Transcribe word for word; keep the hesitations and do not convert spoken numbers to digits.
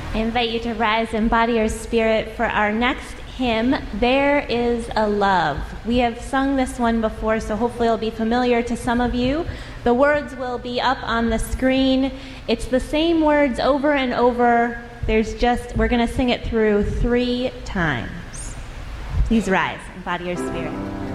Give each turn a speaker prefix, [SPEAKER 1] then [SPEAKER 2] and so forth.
[SPEAKER 1] I invite you to rise in body or spirit for our next hymn, There Is a Love. We have sung this one before, so hopefully it'll be familiar to some of you. The words will be up on the screen. It's the same words over and over. There's just, we're going to sing it through three times. Please rise in body or spirit.